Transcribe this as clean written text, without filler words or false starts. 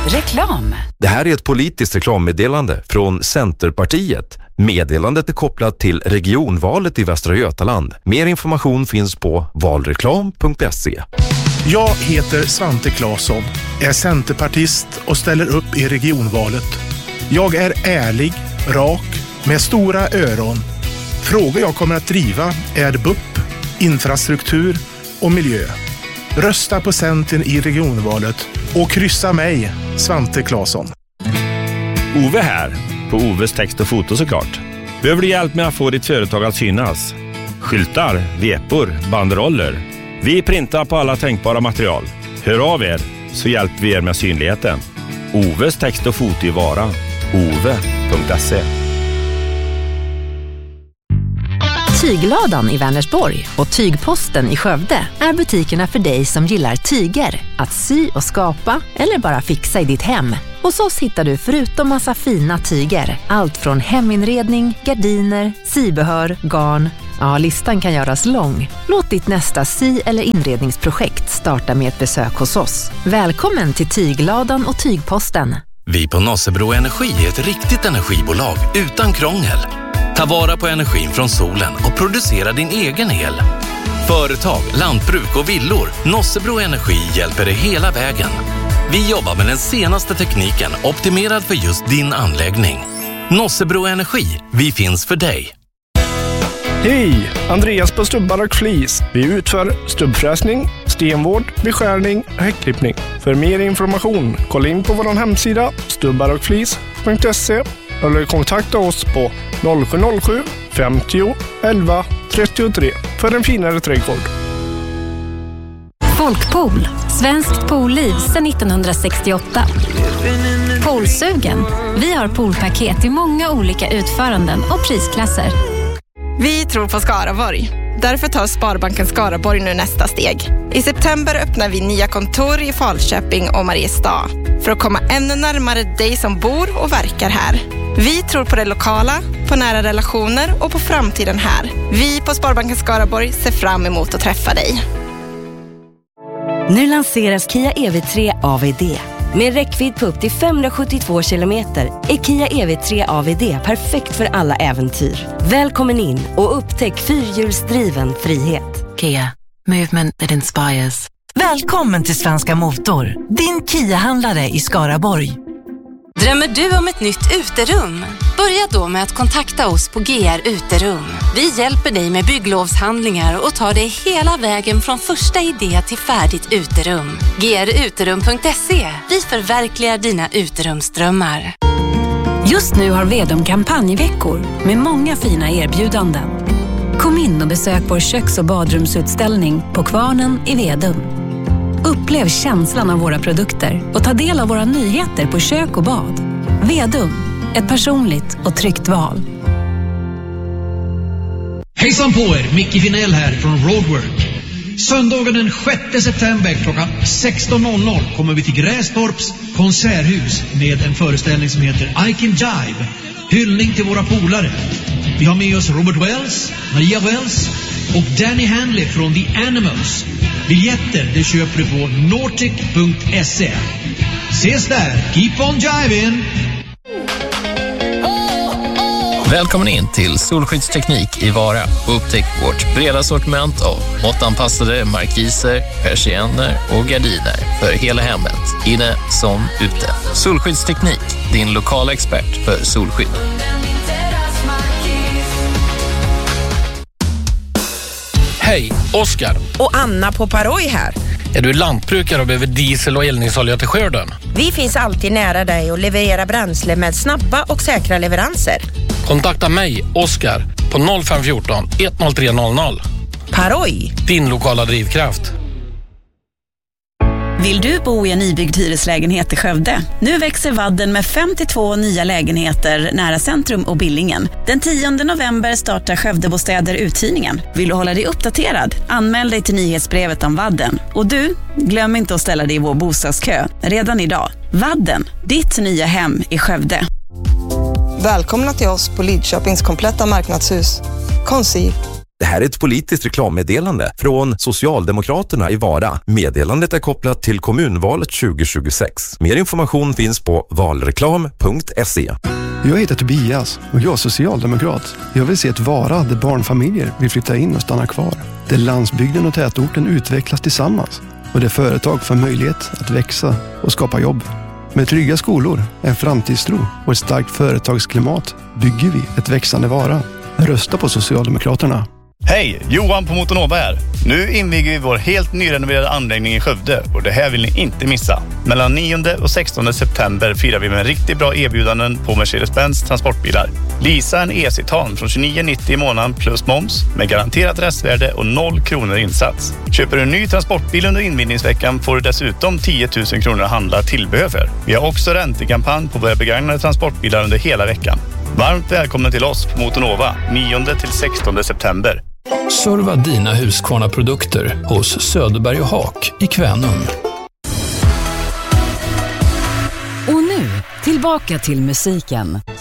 Reklam. Det här är ett politiskt reklammeddelande från Centerpartiet. Meddelandet är kopplat till regionvalet i Västra Götaland. Mer information finns på valreklam.se. Jag heter Svante Claesson, är centerpartist och ställer upp i regionvalet. Jag är ärlig, rak, med stora öron. Frågor jag kommer att driva är BUP, infrastruktur och miljö. Rösta på Centern i regionvalet och kryssa mig, Svante Claesson. Ove här, på Oves text och foto såklart. Behöver du hjälp med att få ditt företag att synas? Skyltar, vepor, banderoller. Vi printar på alla tänkbara material. Hör av er så hjälper vi er med synligheten. Oves text och foto i Vara. ove.se. Tygladan i Vänersborg och Tygposten i Skövde är butikerna för dig som gillar tyger, att sy och skapa eller bara fixa i ditt hem. Hos oss hittar du förutom massa fina tyger, allt från heminredning, gardiner, sybehör, garn. Ja, listan kan göras lång. Låt ditt nästa sy- eller inredningsprojekt starta med ett besök hos oss. Välkommen till Tygladan och Tygposten. Vi på Nossebro Energi är ett riktigt energibolag utan krångel. Ta vara på energin från solen och producera din egen el. Företag, lantbruk och villor. Nossebro Energi hjälper dig hela vägen. Vi jobbar med den senaste tekniken optimerad för just din anläggning. Nossebro Energi, vi finns för dig. Hej! Andreas på Stubbar och Flis. Vi utför stubbfräsning, stenvård, beskärning och häckklippning. För mer information, kolla in på vår hemsida stubbarochflis.se eller kontakta oss på 0707 50 11 33 för en finare trädgård. Folkpool, svenskt poolliv sedan 1968. Poolsugen. Vi har poolpaket i många olika utföranden och prisklasser. Vi tror på Skaraborg. Därför tar Sparbanken Skaraborg nu nästa steg. I september öppnar vi nya kontor i Falköping och Mariestad för att komma ännu närmare dig som bor och verkar här. Vi tror på det lokala, på nära relationer och på framtiden här. Vi på Sparbanken Skaraborg ser fram emot att träffa dig. Nu lanseras Kia EV3 AVD. Med räckvidd på upp till 572 kilometer är Kia EV3 AVD perfekt för alla äventyr. Välkommen in och upptäck fyrhjulsdriven frihet. Kia. Movement that inspires. Välkommen till Svenska Motor, din Kia-handlare i Skaraborg. Drömmer du om ett nytt uterum? Börja då med att kontakta oss på GR Uterum. Vi hjälper dig med bygglovshandlingar och tar dig hela vägen från första idé till färdigt uterum. gruterum.se. Vi förverkligar dina uterumsdrömmar. Just nu har Vedum kampanjveckor med många fina erbjudanden. Kom in och besök vår köks- och badrumsutställning på Kvarnen i Vedum. Upplev känslan av våra produkter och ta del av våra nyheter på kök och bad. Vedum, ett personligt och tryggt val. Hejsan på er, Micke Finell här från Roadwork. Söndagen den 6 september klockan 16.00 kommer vi till Grästorps konserthus med en föreställning som heter I Can Jive. Hyllning till våra polare. Vi har med oss Robert Wells, Maria Wells och Danny Hanley från The Animals. Biljetter det köper du på nortic.se. Ses där, keep on jiving! Välkommen in till Solskyddsteknik i Vara och upptäck vårt breda sortiment av måttanpassade markiser, persienner och gardiner för hela hemmet, inne som ute. Solskyddsteknik, din lokala expert för solskydd. Hej, Oskar. Och Anna på Paroj här. Är du lantbrukare och behöver diesel och eldningsolja till skörden? Vi finns alltid nära dig och levererar bränsle med snabba och säkra leveranser. Kontakta mig, Oskar, på 0514 10300. Paroj. Din lokala drivkraft. Vill du bo i en nybyggd hyreslägenhet i Skövde? Nu växer Vadden med 52 nya lägenheter nära centrum och Billingen. Den 10 november startar Skövdebostäder uthyrningen. Vill du hålla dig uppdaterad? Anmäl dig till nyhetsbrevet om Vadden. Och du, glöm inte att ställa dig i vår bostadskö redan idag. Vadden, ditt nya hem i Skövde. Välkomna till oss på Lidköpings kompletta marknadshus. Konsi. Det här är ett politiskt reklammeddelande från Socialdemokraterna i Vara. Meddelandet är kopplat till kommunvalet 2026. Mer information finns på valreklam.se. Jag heter Tobias och jag är socialdemokrat. Jag vill se ett Vara där barnfamiljer vill flytta in och stanna kvar. Där landsbygden och tätorten utvecklas tillsammans. Och där företag får möjlighet att växa och skapa jobb. Med trygga skolor, en framtidstro och ett starkt företagsklimat bygger vi ett växande Vara. Rösta på Socialdemokraterna. Hej, Johan på Motonova här. Nu inviger vi vår helt nyrenoverade anläggning i Skövde och det här vill ni inte missa. Mellan 9 och 16 september firar vi med riktigt bra erbjudanden på Mercedes-Benz transportbilar. Leasa en E-Citan från 29,90 i månaden plus moms med garanterat restvärde och 0 kronor insats. Köper du en ny transportbil under invigningsveckan får du dessutom 10 000 kronor att handla tillbehör för. Vi har också räntekampanj på våra begagnade transportbilar under hela veckan. Varmt välkommen till oss på Motonova 9 till 16 september. Serva dina Husqvarna-produkter hos Söderberg och Haak i Kvänum. Och nu, tillbaka till musiken.